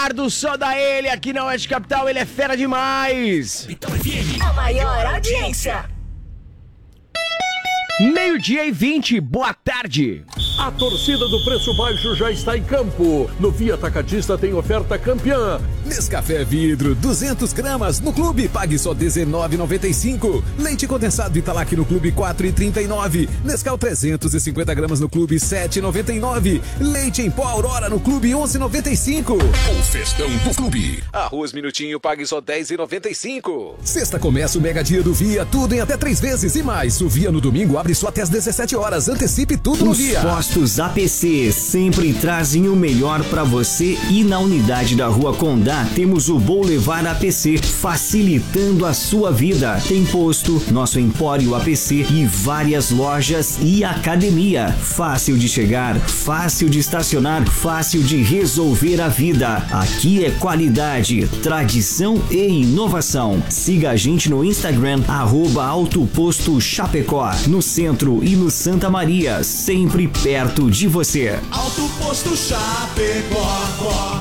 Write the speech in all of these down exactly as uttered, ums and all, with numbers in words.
Eduardo, só da ele aqui na Oeste Capital, ele é fera demais. A maior audiência. Meio-dia e vinte, boa tarde. A torcida do Preço Baixo já está em campo. No Via Atacadista tem oferta campeã. Nescafé vidro, duzentas gramas no clube, pague só dezenove reais e noventa e cinco centavos. Leite condensado Italac no clube, quatro reais e trinta e nove centavos. Nescau trezentas e cinquenta gramas no clube, sete reais e noventa e nove centavos. Leite em pó Aurora no clube, onze reais e noventa e cinco centavos. O festão do clube. Arroz Minutinho, pague só dez reais e noventa e cinco centavos. Sexta começa o Mega Dia do Via, tudo em até três vezes e mais. O Via no domingo abre só até às dezessete horas. Antecipe tudo no Os Via. Postos A P C sempre trazem o melhor para você e na unidade da Rua Condá temos o Boulevard A P C, facilitando a sua vida. Tem posto, nosso Empório A P C e várias lojas e academia. Fácil de chegar, fácil de estacionar, fácil de resolver a vida. Aqui é qualidade, tradição e inovação. Siga a gente no Instagram, arroba Autoposto Chapecó, no centro e no Santa Maria, sempre perto de você. Alto Posto Chapecó.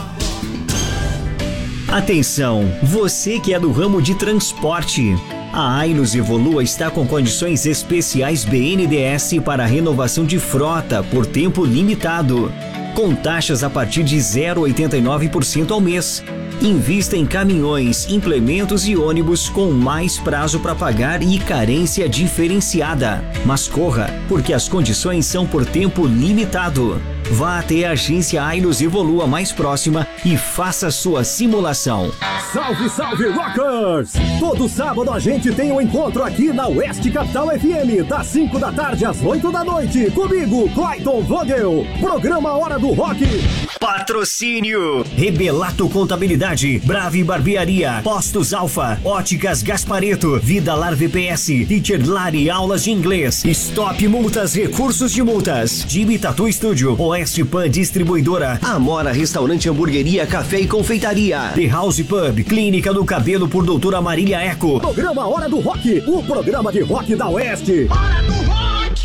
Atenção, você que é do ramo de transporte. A Ailos Evolua está com condições especiais B N D E S para renovação de frota por tempo limitado, com taxas a partir de zero vírgula oitenta e nove por cento ao mês. Invista em caminhões, implementos e ônibus com mais prazo para pagar e carência diferenciada. Mas corra, porque as condições são por tempo limitado. Vá até a agência Ailos Evolua mais próxima e faça sua simulação. Salve, salve, Rockers! Todo sábado a gente tem um encontro aqui na Oeste Capital F M, das cinco da tarde às oito da noite. Comigo, Clayton Vogel. Programa Hora do Rock. Patrocínio: Rebelato Contabilidade, Brave Barbearia, Postos Alfa, Óticas Gaspareto, Vida Lar V P S, Teacher Lari Aulas de Inglês, Stop Multas, Recursos de Multas, Jimmy Tattoo Studio, Oeste Pan Distribuidora, Amora Restaurante, Hamburgueria, Café e Confeitaria, The House Pub, Clínica do Cabelo por Doutora Marília Eco. Programa Hora do Rock, o programa de rock da Oeste. Hora do rock.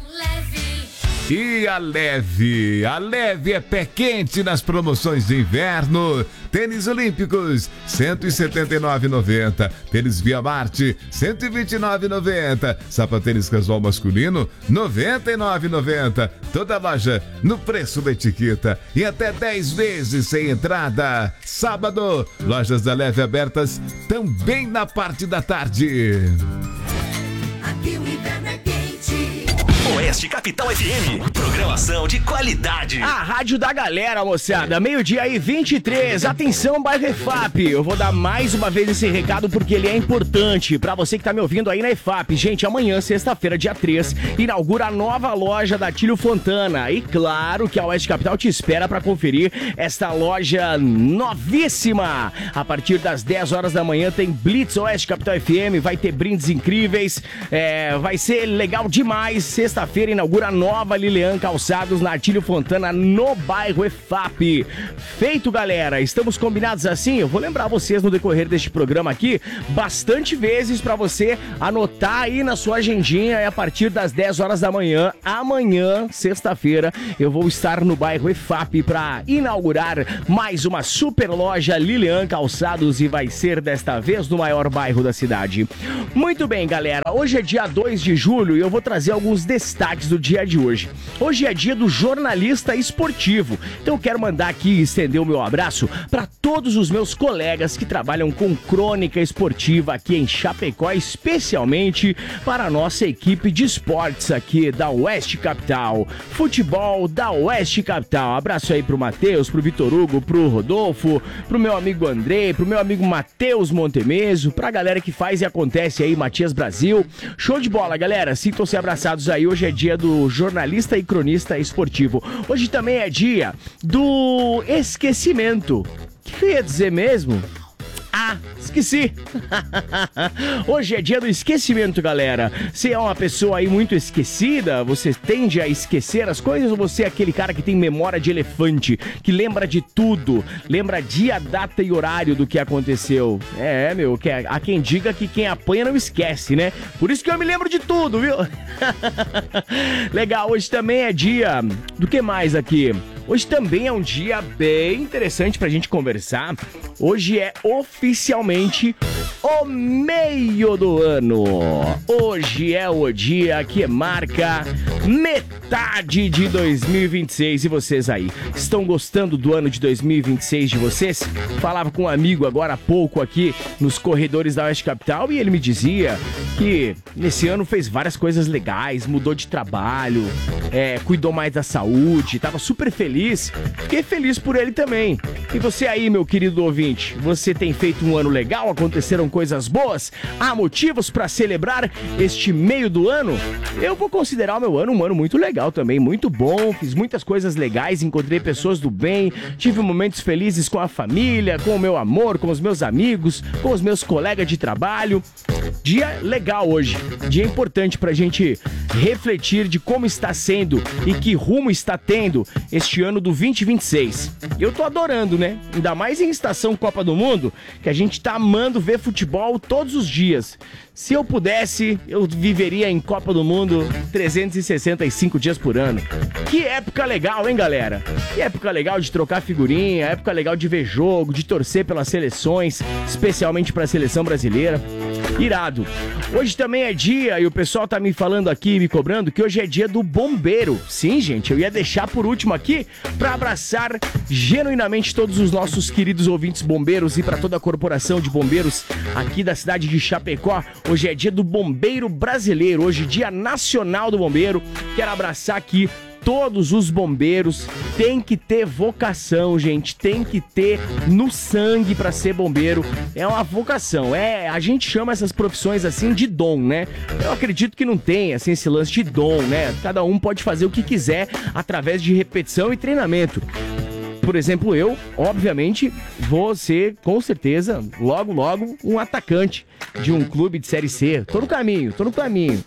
E a Leve, a Leve é pé quente nas promoções de inverno. Tênis Olímpicos, cento e setenta e nove reais e noventa centavos. Tênis Via Marte, cento e vinte e nove reais e noventa centavos. Sapatênis casual masculino, noventa e nove reais e noventa centavos. Toda loja no preço da etiqueta e até dez vezes sem entrada. Sábado, lojas da Leve abertas também na parte da tarde. Aqui o inverno é quente. Oeste Capital F M, programação de qualidade. A rádio da galera, moçada, meio-dia e vinte e três, atenção, bairro E F A P. Eu vou dar mais uma vez esse recado porque ele é importante pra você que tá me ouvindo aí na E F A P. Gente, amanhã, sexta-feira, dia três, inaugura a nova loja da Tílio Fontana. E claro que a Oeste Capital te espera pra conferir esta loja novíssima. A partir das dez horas da manhã tem Blitz Oeste Capital F M, vai ter brindes incríveis, é, vai ser legal demais. Sexta-feira inaugura a nova Lilian Calçados na Tílio Fontana, no bairro E F A P. Feito, galera. Estamos combinados assim? Eu vou lembrar vocês no decorrer deste programa aqui bastante vezes para você anotar aí na sua agendinha. E a partir das dez horas da manhã, amanhã, sexta-feira, eu vou estar no bairro E F A P para inaugurar mais uma super loja Lilian Calçados e vai ser desta vez no maior bairro da cidade. Muito bem, galera. Hoje é dia dois de julho e eu vou trazer alguns destaques do dia de hoje. Hoje é dia do jornalista esportivo, então eu quero mandar aqui e estender o meu abraço para todos os meus colegas que trabalham com crônica esportiva aqui em Chapecó, especialmente para a nossa equipe de esportes aqui da Oeste Capital, futebol da Oeste Capital. Abraço aí pro Matheus, pro Vitor Hugo, pro Rodolfo, pro meu amigo Andrei, pro meu amigo Matheus Montemeso, pra galera que faz e acontece aí, Matias Brasil. Show de bola, galera, sintam-se abraçados aí. Hoje é dia do jornalista e cronista esportivo. Hoje também é dia do esquecimento. O que eu ia dizer mesmo? Ah, esqueci. Hoje é dia do esquecimento, galera. Você é uma pessoa aí muito esquecida? Você tende a esquecer as coisas ou você é aquele cara que tem memória de elefante, que lembra de tudo, lembra dia, data e horário do que aconteceu? É, meu, que há quem diga que quem apanha não esquece, né? Por isso que eu me lembro de tudo, viu? Legal, hoje também é dia do que mais aqui? Hoje também é um dia bem interessante pra gente conversar. Hoje é oficialmente o meio do ano. Hoje é o dia que marca metade de dois mil e vinte e seis. E vocês aí, estão gostando do ano de dois mil e vinte e seis de vocês? Falava com um amigo agora há pouco aqui nos corredores da Oeste Capital e ele me dizia que nesse ano fez várias coisas legais, mudou de trabalho, é, cuidou mais da saúde, tava super feliz. Fiquei feliz por ele também. E você aí, meu querido ouvinte, você tem feito um ano legal? Aconteceram coisas boas? Há motivos pra celebrar este meio do ano? Eu vou considerar o meu ano um ano muito legal também, muito bom, fiz muitas coisas legais, encontrei pessoas do bem, tive momentos felizes com a família, com o meu amor, com os meus amigos, com os meus colegas de trabalho. Dia legal hoje, dia importante pra gente refletir de como está sendo e que rumo está tendo este ano do vinte e vinte e seis. Eu tô adorando, né? Ainda mais em estação Copa do Mundo, que a gente tá amando ver futebol todos os dias. Se eu pudesse, eu viveria em Copa do Mundo trezentos e sessenta e cinco dias por ano. Que época legal, hein, galera? Que época legal de trocar figurinha, época legal de ver jogo, de torcer pelas seleções, especialmente pra seleção brasileira. Irado. Hoje também é dia, e o pessoal tá me falando aqui, me cobrando, que hoje é dia do bombeiro. Sim, gente, eu ia deixar por último aqui pra abraçar genuinamente todos os nossos queridos ouvintes bombeiros e pra toda a corporação de bombeiros aqui da cidade de Chapecó. Hoje é dia do bombeiro brasileiro, hoje dia nacional do bombeiro. Quero abraçar aqui todos os bombeiros. Tem que ter vocação, gente, tem que ter no sangue pra ser bombeiro. É uma vocação, é, a gente chama essas profissões assim de dom, né? Eu acredito que não tem assim esse lance de dom, né? Cada um pode fazer o que quiser através de repetição e treinamento. Por exemplo, eu, obviamente, vou ser, com certeza, logo, logo, um atacante de um clube de Série C. Tô no caminho, tô no caminho.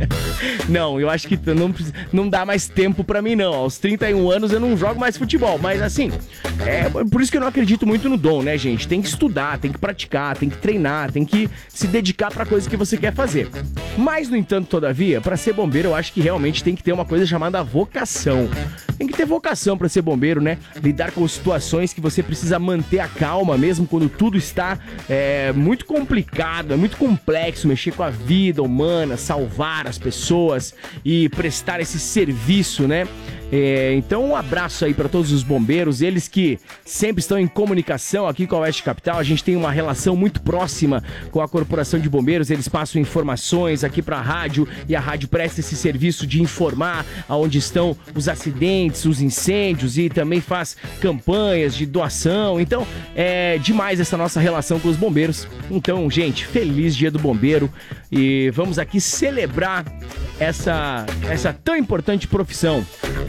Não, eu acho que não, não dá mais tempo pra mim, não. Aos trinta e um anos eu não jogo mais futebol. Mas, assim, é por isso que eu não acredito muito no dom, né, gente? Tem que estudar, tem que praticar, tem que treinar, tem que se dedicar pra coisa que você quer fazer. Mas, no entanto, todavia, pra ser bombeiro, eu acho que realmente tem que ter uma coisa chamada vocação. Tem que ter vocação pra ser bombeiro, né? Lidar com situações que você precisa manter a calma, mesmo quando tudo está é, muito complicado, é muito complexo, mexer com a vida humana, salvar as pessoas e prestar esse serviço, né? É, então um abraço aí para todos os bombeiros, eles que sempre estão em comunicação aqui com a Oeste Capital. A gente tem uma relação muito próxima com a Corporação de Bombeiros, eles passam informações aqui para a rádio e a rádio presta esse serviço de informar aonde estão os acidentes, os incêndios e também faz campanhas de doação. Então é demais essa nossa relação com os bombeiros. Então, gente, feliz Dia do Bombeiro e vamos aqui celebrar essa, essa tão importante profissão.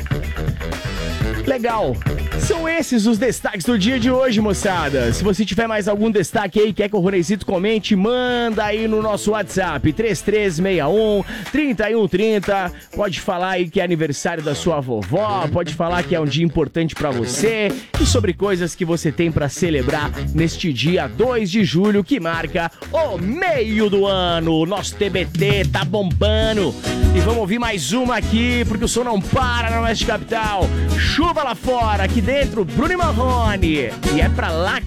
Legal, são esses os destaques do dia de hoje, moçada. Se você tiver mais algum destaque aí, quer que o Ronezito comente, manda aí no nosso WhatsApp três três seis um, três um três zero. Pode falar aí que é aniversário da sua vovó, pode falar que é um dia importante pra você e sobre coisas que você tem pra celebrar neste dia dois de julho, que marca o meio do ano. Nosso T B T tá bombando. E vamos ouvir mais uma aqui, porque o som não para na Oeste Capital. Chuva lá fora, aqui dentro, Bruno e Marrone. E é pra lá